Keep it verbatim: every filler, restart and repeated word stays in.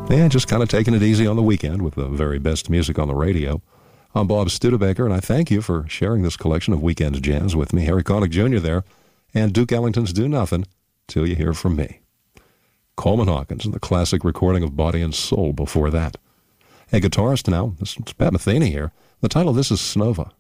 Yeah, just kind of taking it easy on the weekend with the very best music on the radio. I'm Bob Studebaker, and I thank you for sharing this collection of Weekend Jazz with me. Harry Connick Junior there, and Duke Ellington's Do Nothing Till You Hear From Me. Coleman Hawkins and the classic recording of Body and Soul before that. A guitarist now, this is Pat Metheny here. The title of this is Snova.